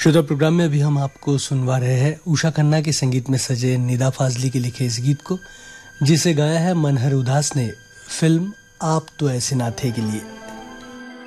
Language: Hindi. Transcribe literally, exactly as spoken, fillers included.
श्रोता प्रोग्राम में अभी हम आपको सुनवा रहे हैं उषा खन्ना के संगीत में सजे निदा फाजली के लिखे इस गीत को, जिसे गाया है मनहर उदास ने फिल्म आप तो ऐसे ना थे के लिए।